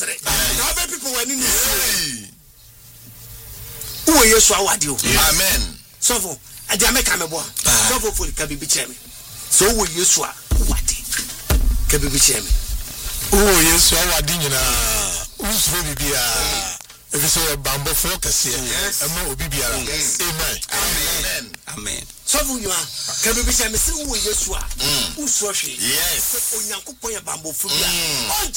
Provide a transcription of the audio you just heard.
sere na be people wani ni wo Yesu awade o amen so for ade ameka me bo so for ka bibi cheme so wo Yesu awade ka bibi cheme wo Yesu awade nyina usuro bibia if so bambo focus here ema obi biara amen amen amen so for you ka bibi cheme se wo Yesu a usuro hwe yes onyankopon ya bambo fu bia